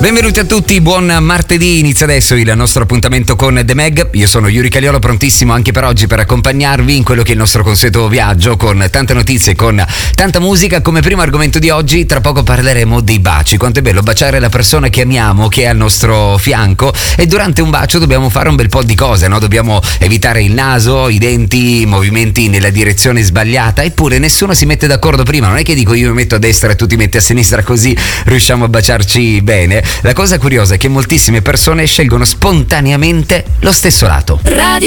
Benvenuti a tutti, buon martedì, inizia adesso il nostro appuntamento con The Meg. Io sono Yuri Caliolo, prontissimo anche per oggi per accompagnarvi in quello che è il nostro consueto viaggio con tante notizie, con tanta musica. Come primo argomento di oggi, tra poco parleremo dei baci. Quanto è bello baciare la persona che amiamo, che è al nostro fianco, e durante un bacio dobbiamo fare un bel po' di cose, no? Dobbiamo evitare il naso, i denti, i movimenti nella direzione sbagliata, eppure nessuno si mette d'accordo prima. Non è che dico io mi metto a destra e tu ti metti a sinistra così riusciamo a baciarci bene. La cosa curiosa è che moltissime persone scelgono spontaneamente lo stesso lato.